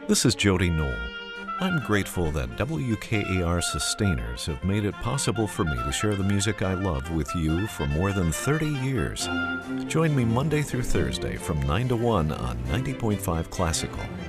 This is Jody Knoll. I'm grateful that WKAR sustainers have made it possible for me to share the music I love with you for more than 30 years. Join me Monday through Thursday from 9 to 1 on 90.5 Classical